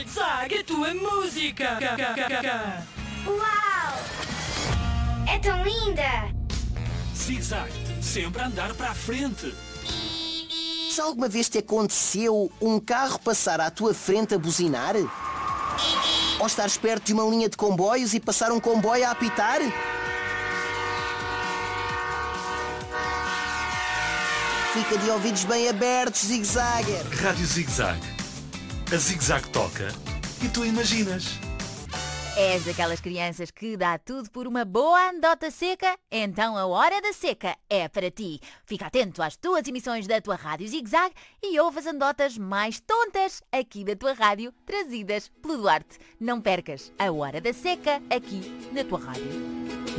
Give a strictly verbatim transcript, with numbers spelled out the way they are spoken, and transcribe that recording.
Zag, a tua música! Uau! É tão linda! Zig-Zag, sempre a andar para a frente. Já alguma vez te aconteceu um carro passar à tua frente a buzinar? Ou estares perto de uma linha de comboios e passar um comboio a apitar? Fica de ouvidos bem abertos, Zig-Zagger. Rádio Zig-Zag. A Zig-Zag toca e tu imaginas. És daquelas crianças que dá tudo por uma boa andota seca? Então a Hora da Seca é para ti. Fica atento às tuas emissões da tua Rádio Zig-Zag e ouve as andotas mais tontas aqui da tua rádio, trazidas pelo Duarte. Não percas a Hora da Seca aqui na tua rádio.